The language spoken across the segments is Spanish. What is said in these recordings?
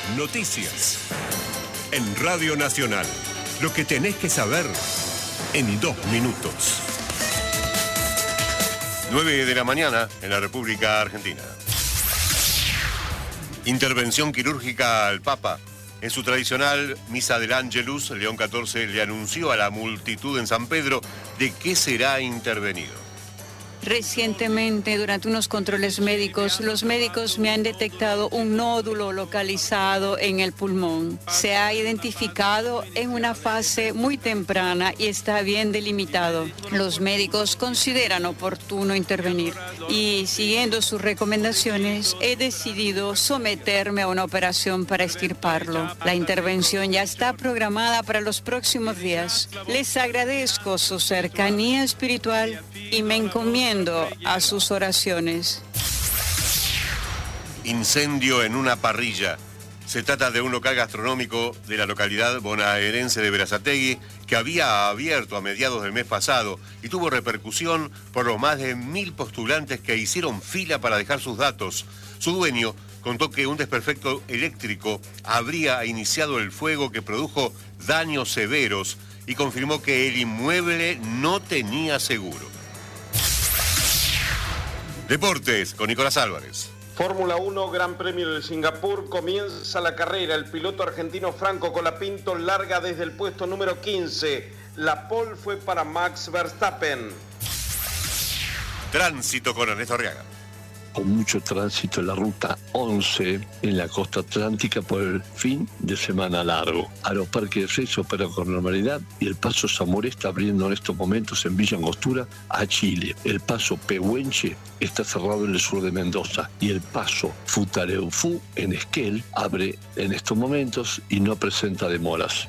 Noticias. En Radio Nacional. Lo que tenés que saber en 2 minutos. 9 de la mañana en la República Argentina. Intervención quirúrgica al Papa. En su tradicional Misa del Ángelus, León XIV le anunció a la multitud en San Pedro de qué será intervenido. Recientemente, durante unos controles médicos, los médicos me han detectado un nódulo localizado en el pulmón. Se ha identificado en una fase muy temprana y está bien delimitado. Los médicos consideran oportuno intervenir y, siguiendo sus recomendaciones, he decidido someterme a una operación para extirparlo. La intervención ya está programada para los próximos días. Les agradezco su cercanía espiritual y me encomiendo a sus oraciones. Incendio en una parrilla. Se trata de un local gastronómico de la localidad bonaerense de Berazategui que había abierto a mediados del mes pasado y tuvo repercusión por los más de 1000 postulantes que hicieron fila para dejar sus datos. Su dueño contó que un desperfecto eléctrico habría iniciado el fuego que produjo daños severos y confirmó que el inmueble no tenía seguro. Deportes, con Nicolás Álvarez. Fórmula 1, Gran Premio de Singapur, comienza la carrera. El piloto argentino Franco Colapinto larga desde el puesto número 15. La pole fue para Max Verstappen. Tránsito con Ernesto Arriaga. Con mucho tránsito en la ruta 11 en la costa atlántica por el fin de semana largo. Aeroparque de Seis opera con normalidad y el paso Zamoré está abriendo en estos momentos en Villa Angostura a Chile. El paso Pehuenche está cerrado en el sur de Mendoza y el paso Futaleufú en Esquel abre en estos momentos y no presenta demoras.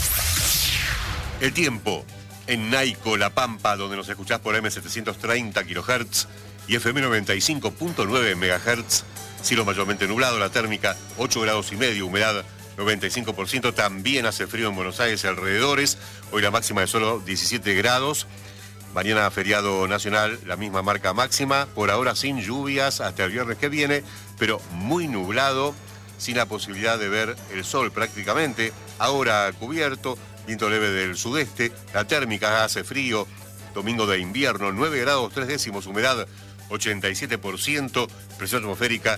El tiempo en Naico, La Pampa, donde nos escuchás por M730 kHz y FM 95.9 MHz, cielo mayormente nublado, la térmica 8 grados y medio, humedad 95%, también hace frío en Buenos Aires y alrededores, hoy la máxima de solo 17 grados, mañana feriado nacional, la misma marca máxima, por ahora sin lluvias hasta el viernes que viene, pero muy nublado, sin la posibilidad de ver el sol prácticamente, ahora cubierto, viento leve del sudeste, la térmica hace frío, domingo de invierno, 9 grados 3 décimos, humedad 87%, presión atmosférica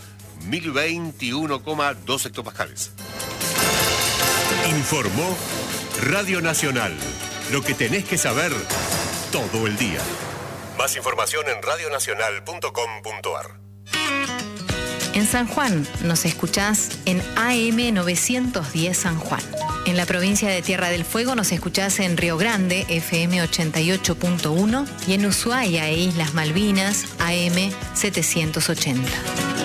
1021,2 hectopascales. Informó Radio Nacional. Lo que tenés que saber todo el día. Más información en radionacional.com.ar. En San Juan nos escuchás en AM 910 San Juan. En la provincia de Tierra del Fuego nos escuchás en Río Grande, FM 88.1, y en Ushuaia e Islas Malvinas, AM 780.